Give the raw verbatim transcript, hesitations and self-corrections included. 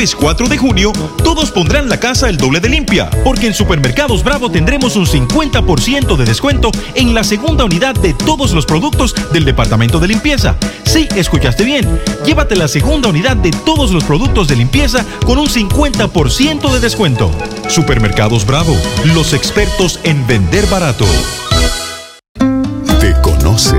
jueves cuatro de junio, todos pondrán la casa el doble de limpia, porque en Supermercados Bravo tendremos un cincuenta por ciento de descuento en la segunda unidad de todos los productos del departamento de limpieza. Sí, escuchaste bien. Llévate la segunda unidad de todos los productos de limpieza con un cincuenta por ciento de descuento. Supermercados Bravo, los expertos en vender barato.